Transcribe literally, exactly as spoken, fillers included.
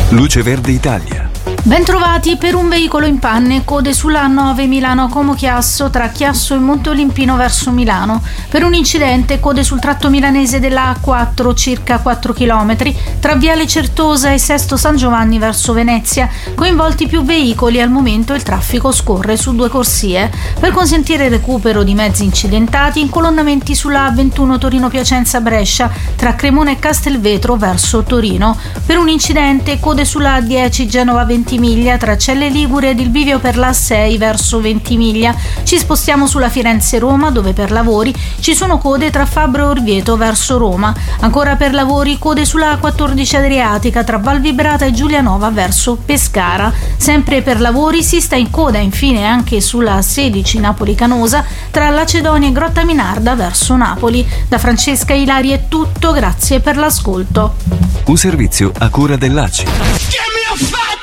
Luce Verde Italia. Bentrovati. Per un veicolo in panne, code sulla A nove Milano-Como Chiasso tra Chiasso e Monte Olimpino verso Milano. Per un incidente, code sul tratto milanese della A quattro, circa quattro chilometri, tra Viale Certosa e Sesto San Giovanni verso Venezia. Coinvolti più veicoli, al momento il traffico scorre su due corsie. Per consentire il recupero di mezzi incidentati, incolonnamenti sulla A ventuno Torino-Piacenza-Brescia, tra Cremona e Castelvetro verso Torino. Per un incidente, code sulla A dieci Genova-Ventimiglia, tra Celle Ligure ed il bivio per la A sei verso Ventimiglia. Ci spostiamo sulla Firenze-Roma, dove per lavori ci sono code tra Fabbro e Orvieto verso Roma. Ancora per lavori, code sulla A quattordici Adriatica, tra Valvibrata e Giulianova verso Pescara. Sempre per lavori si sta in coda infine anche sulla A sedici Napoli-Canosa, tra Lacedonia e Grottaminarda verso Napoli. Da Francesca Ilari è tutto, grazie per l'ascolto. Un servizio a cura dell'A C I. Give me a fight!